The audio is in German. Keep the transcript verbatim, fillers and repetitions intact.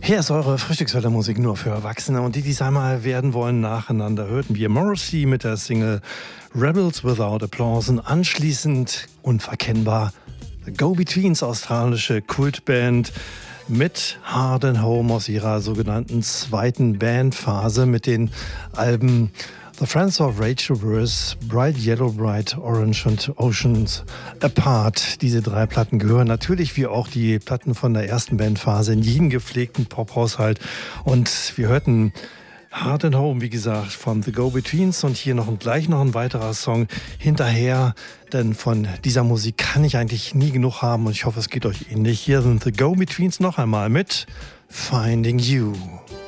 Hier ist eure Frühstückswettermusik nur für Erwachsene und die, die es einmal werden wollen, nacheinander hörten wir Morrissey mit der Single Rebels Without Applause und anschließend unverkennbar The Go-Betweens, australische Kultband mit Hard and Home aus ihrer sogenannten zweiten Bandphase mit den Alben The Friends of Rachel Burrs, Bright Yellow, Bright Orange und Oceans Apart. Diese drei Platten gehören natürlich wie auch die Platten von der ersten Bandphase in jeden gepflegten Pop-Haushalt. Und wir hörten Hard and Home, wie gesagt, von The Go-Betweens und hier noch ein, gleich noch ein weiterer Song hinterher, denn von dieser Musik kann ich eigentlich nie genug haben und ich hoffe, es geht euch ähnlich. Hier sind The Go-Betweens noch einmal mit Finding You.